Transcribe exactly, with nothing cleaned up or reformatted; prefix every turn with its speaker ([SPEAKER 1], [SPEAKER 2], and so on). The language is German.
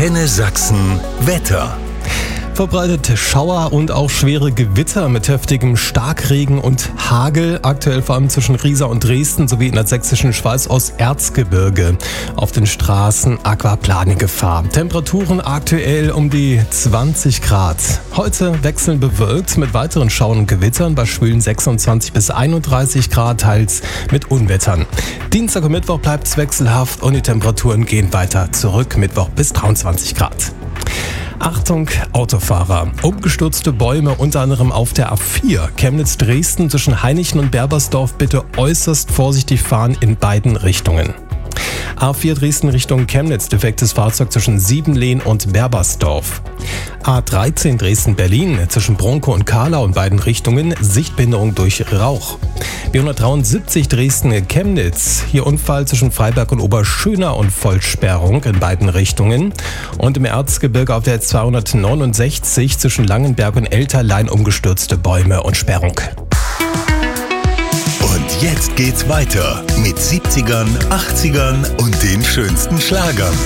[SPEAKER 1] Antenne Sachsen Wetter.
[SPEAKER 2] Verbreitete Schauer und auch schwere Gewitter mit heftigem Starkregen und Hagel, aktuell vor allem zwischen Riesa und Dresden sowie in der sächsischen Schweiz aus Erzgebirge. Auf den Straßen Aquaplaning-Gefahr. Temperaturen aktuell um die zwanzig Grad. Heute wechselnd bewölkt mit weiteren Schauern und Gewittern bei schwülen sechsundzwanzig bis einunddreißig Grad, teils mit Unwettern. Dienstag und Mittwoch bleibt es wechselhaft und die Temperaturen gehen weiter zurück, Mittwoch bis dreiundzwanzig Grad. Achtung, Autofahrer. Umgestürzte Bäume unter anderem auf der A vier Chemnitz-Dresden zwischen Hainichen und Berbersdorf. Bitte äußerst vorsichtig fahren in beiden Richtungen. A vier Dresden Richtung Chemnitz, defektes Fahrzeug zwischen Siebenlehn und Berbersdorf. A dreizehn Dresden-Berlin zwischen Bronkow und Kahlau in beiden Richtungen, Sichtbehinderung durch Rauch. B hundertdreiundsiebzig Dresden-Chemnitz, hier Unfall zwischen Freiberg und Oberschöna und Vollsperrung in beiden Richtungen. Und im Erzgebirge auf der zweihundertneunundsechzig zwischen Langenberg und Elterlein umgestürzte Bäume und Sperrung.
[SPEAKER 1] Und jetzt geht's weiter mit siebzigern, achtzigern und den schönsten Schlagern.